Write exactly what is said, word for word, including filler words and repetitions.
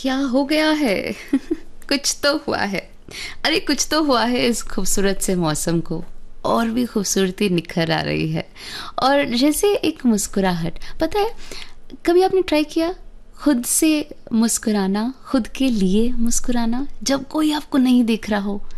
क्या हो गया है? कुछ तो हुआ है। अरे कुछ तो हुआ है इस खूबसूरत से मौसम को, और भी खूबसूरती निखर आ रही है। और जैसे एक मुस्कुराहट, पता है, कभी आपने ट्राई किया खुद से मुस्कुराना, खुद के लिए मुस्कुराना जब कोई आपको नहीं देख रहा हो?